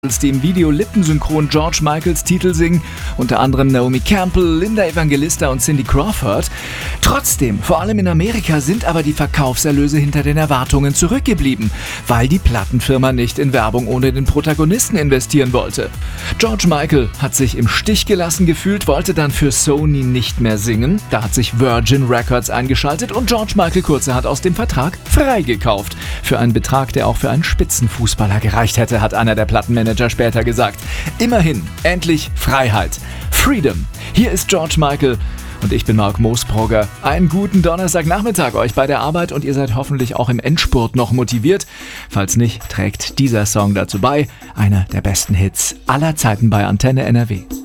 die im Video lippensynchron George Michaels Titel singen, unter anderem Naomi Campbell, Linda Evangelista und Cindy Crawford. Trotzdem, vor allem in Amerika, sind aber die Verkaufserlöse hinter den Erwartungen zurückgeblieben, weil die Plattenfirma nicht in Werbung ohne den Protagonisten investieren wollte. George Michael hat sich im Stich gelassen gefühlt, wollte dann für Sony nicht mehr singen. Da hat sich Virgin Records eingeschaltet und George Michael kurzerhand aus dem Vertrag freigekauft. Für einen Betrag, der auch für einen Spitzenfußballer gereicht hätte, hat einer der Plattenmanager später gesagt. Immerhin, endlich Freiheit. Freedom. Hier ist George Michael und ich bin Marc Moosbrugger. Einen guten Donnerstagnachmittag euch bei der Arbeit und ihr seid hoffentlich auch im Endspurt noch motiviert. Falls nicht, trägt dieser Song dazu bei. Einer der besten Hits aller Zeiten bei Antenne NRW.